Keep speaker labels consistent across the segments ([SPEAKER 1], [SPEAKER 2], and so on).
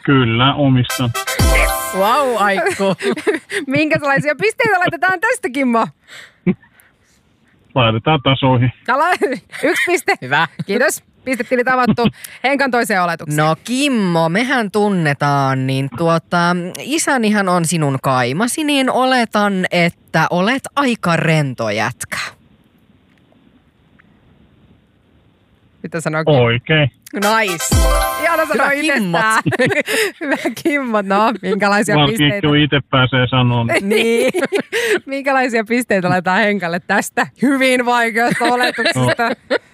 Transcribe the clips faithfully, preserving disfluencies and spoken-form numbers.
[SPEAKER 1] Kyllä, omistan.
[SPEAKER 2] Vau, wow, Aikku.
[SPEAKER 3] Minkälaisia pisteitä laitetaan tästä, Kimmo?
[SPEAKER 1] Laitetaan tasoihin.
[SPEAKER 3] Kala, yksi piste.
[SPEAKER 2] Hyvä.
[SPEAKER 3] Kiitos. Pistetilit avattu. Henkan toiseen oletukseen.
[SPEAKER 2] No Kimmo, mehän tunnetaan, niin tuota, isänihän on sinun kaimasi, niin oletan, että olet aika rento jätkä.
[SPEAKER 3] Mitä sanoo Kimmo?
[SPEAKER 1] Oikein.
[SPEAKER 3] Nice. Ihana sanoa itsestään. Hyvä Kimmo. No, minkälaisia pisteitä?
[SPEAKER 1] Valkiikki itse pääsee sanomaan.
[SPEAKER 3] Niin. Minkälaisia pisteitä laitetaan Henkalle tästä hyvin vaikeasta oletuksesta?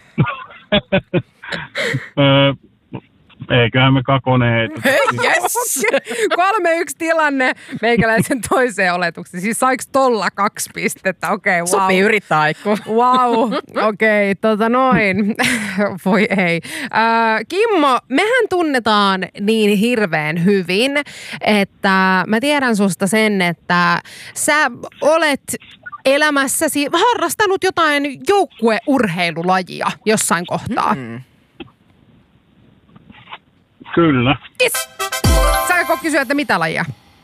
[SPEAKER 1] Öö, eiköhän me kakone heitä.
[SPEAKER 3] Yes! Kolme yksi tilanne meikäläisen toiseen oletukseen. Siis saiko tolla kaksi pistettä? Okei, okay, wow.
[SPEAKER 2] Sopii yrittää, Aikku.
[SPEAKER 3] Wow, okei, okay, tota noin. Voi ei. Äh, Kimmo, mehän tunnetaan niin hirveän hyvin, että mä tiedän susta sen, että sä olet elämässäsi harrastanut jotain joukkueurheilulajia jossain kohtaa. Mm.
[SPEAKER 1] Kyllä.
[SPEAKER 3] Yes. Saako kysyä, että mitä lajia?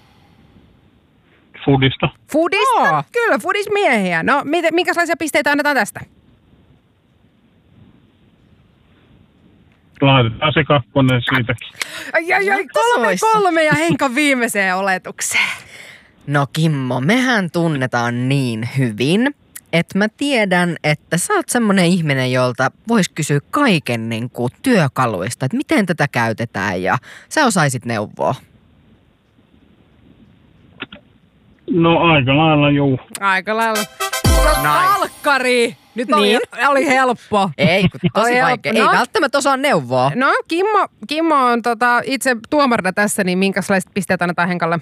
[SPEAKER 1] Fudista.
[SPEAKER 3] Fudista? Oh. Kyllä, fudismiehiä. No, minkälaisia pisteitä annetaan tästä?
[SPEAKER 1] Laitetaan se kakkonen siitäkin.
[SPEAKER 3] Ai, ai, ai, kolme, kolme ja Henkan viimeiseen oletukseen.
[SPEAKER 2] No Kimmo, mehän tunnetaan niin hyvin, että mä tiedän, että sä oot semmonen ihminen, jolta vois kysyä kaiken niin kuin työkaluista, että miten tätä käytetään ja sä osaisit neuvoa.
[SPEAKER 1] No aika lailla juu.
[SPEAKER 3] Aika lailla. Alkkari! Nyt oli,
[SPEAKER 2] niin.
[SPEAKER 3] oli helppo.
[SPEAKER 2] Ei, kun tosi vaikea. No. Ei välttämättä osaa neuvoa.
[SPEAKER 3] No Kimmo, Kimmo on tota, itse tuomarina tässä, niin minkälaiset pisteet annetaan Henkalle?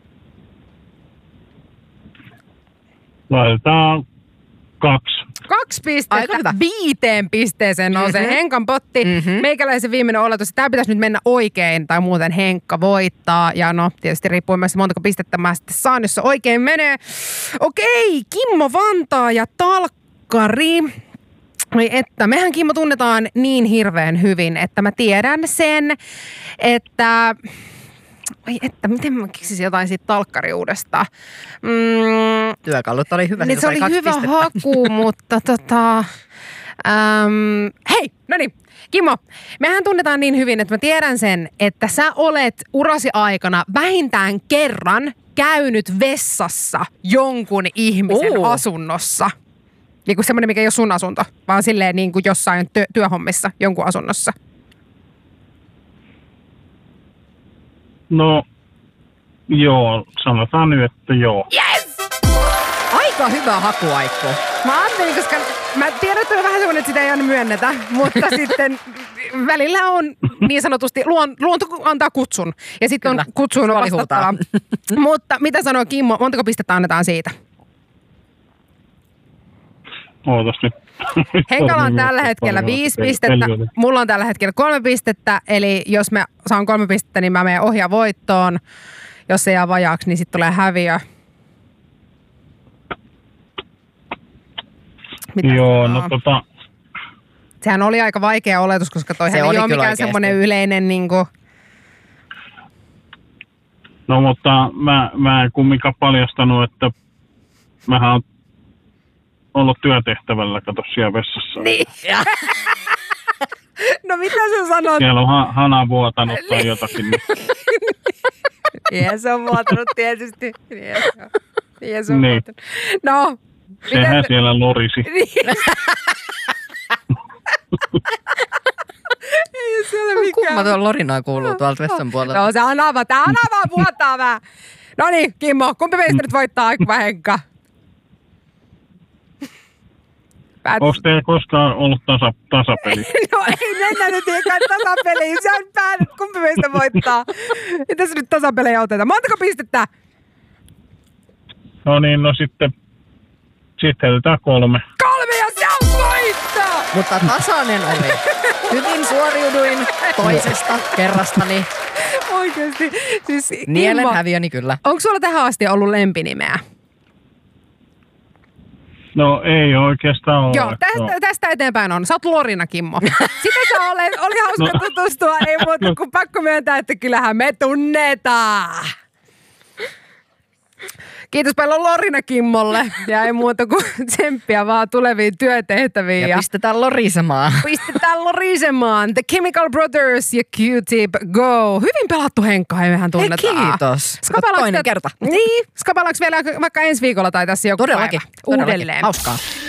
[SPEAKER 1] Laitetaan kaksi.
[SPEAKER 3] Kaksi pistettä. Viiteen pisteeseen nousee mm-hmm. Henkan potti. Mm-hmm. Meikäläisen viimeinen oletus. Tämä pitäisi nyt mennä oikein, tai muuten Henkka voittaa. Ja no, tietysti riippuu myös montako pistettä mä sitten saan, jos se oikein menee. Okei, Kimmo Vantaa ja Talkkari. Oi että, mehän Kimmo tunnetaan niin hirveän hyvin, että mä tiedän sen, että... Ai että, miten mä keksisin jotain siitä talkkariudesta? Mm,
[SPEAKER 2] Työkalut oli hyvä.
[SPEAKER 3] Niin se oli hyvä pistettä. Haku, mutta tota... Äm, hei, no niin, Kimmo, mehän tunnetaan niin hyvin, että mä tiedän sen, että sä olet urasi aikana vähintään kerran käynyt vessassa jonkun ihmisen uh. asunnossa. Niin kuin semmoinen, mikä ei ole sun asunto, vaan silleen niin kuin jossain työ- työhommissa jonkun asunnossa.
[SPEAKER 1] No, joo, sanotaan nyt, että joo.
[SPEAKER 3] Yes!
[SPEAKER 2] Aika hyvä haku, Aikku.
[SPEAKER 3] Mä ajattelin, koska mä tiedän, että on vähän semmoinen, että sitä ei aina myönnetä, mutta sitten välillä on niin sanotusti, luon, luonto antaa kutsun. Ja sitten on kutsuun vastattava. Mutta mitä sanoo Kimmo, montako pistettä annetaan siitä?
[SPEAKER 1] Ootas nyt.
[SPEAKER 3] Henkalla on tällä hetkellä viisi pistettä, mulla on tällä hetkellä kolme pistettä, eli jos mä saan kolme pistettä, niin mä menen ohjaa voittoon. Jos se jää vajaaksi, niin sitten tulee häviö. Mitä
[SPEAKER 1] Joo,
[SPEAKER 3] sanoo?
[SPEAKER 1] no tota...
[SPEAKER 3] Sehän oli aika vaikea oletus, koska toihan
[SPEAKER 2] se
[SPEAKER 3] ei ole mikään semmoinen yleinen niinku...
[SPEAKER 1] No mutta mä, mä en kumminkaan paljastanut, että mähän on ollut työtehtävällä, kato siellä vessassa.
[SPEAKER 3] Niin. No mitä sä sanot?
[SPEAKER 1] Siellä on ha- hana vuotanut tai jotakin.
[SPEAKER 3] Niin se on vuotanut tietysti. Niin se on
[SPEAKER 1] niin.
[SPEAKER 3] vuotanut. No.
[SPEAKER 1] Sehän
[SPEAKER 3] mitä...
[SPEAKER 1] siellä lorisi.
[SPEAKER 3] Niin. Ei siellä mikään.
[SPEAKER 2] Kumma tuon lorinaa kuuluu tuolta vessan puolelta.
[SPEAKER 3] No se on avaa. Tää on avaa vuotaa vähän. No niin, Kimmo, kumpi meistä nyt voittaa, Aikku vai Henkka? Päätös.
[SPEAKER 1] Onko teillä koskaan ollut tasa, tasapeli?
[SPEAKER 3] No ei mennä nyt eikä tasapeliin. Sä on päänyt, kumpi meistä voittaa. Ei tässä nyt tasapelejä oteta. Montako pistettä?
[SPEAKER 1] No niin, no sitten... Sitten heitetään kolme.
[SPEAKER 3] Kolme ja se on voitto!
[SPEAKER 2] Mutta tasainen oli. Hyvin suoriuduin toisesta kerrastani.
[SPEAKER 3] Oikeesti. Siis,
[SPEAKER 2] Nielen
[SPEAKER 3] Kimmo,
[SPEAKER 2] häviöni kyllä.
[SPEAKER 3] onko sulla tähän asti ollut lempinimeä?
[SPEAKER 1] No ei oikeastaan ole.
[SPEAKER 3] Joo, tästä,
[SPEAKER 1] no.
[SPEAKER 3] tästä eteenpäin on. Sä oot Lorina, Kimmo. Sitä sä olet. Oli hauska no. tutustua. Ei muuta no. kuin pakko myöntää, että kyllähän me tunnetaan. Kiitos paljon Lorina Kimmolle. Ja ei muuta kuin tsemppiä vaan tuleviin työtehtäviin.
[SPEAKER 2] Ja, ja pistetään lorisemaan.
[SPEAKER 3] Pistetään lorisemaan. The Chemical Brothers ja Q-Tip, go. Hyvin pelattu, Henkka, hei mehän tunnetaan.
[SPEAKER 2] Hei, kiitos.
[SPEAKER 3] Skapalaaks
[SPEAKER 2] toinen
[SPEAKER 3] te...
[SPEAKER 2] kerta.
[SPEAKER 3] Niin. Skapalaaks vielä vaikka ensi viikolla tai tässä joku
[SPEAKER 2] Todellakin.
[SPEAKER 3] päivä?
[SPEAKER 2] Todellakin.
[SPEAKER 3] Uudelleen.
[SPEAKER 2] Hauskaa.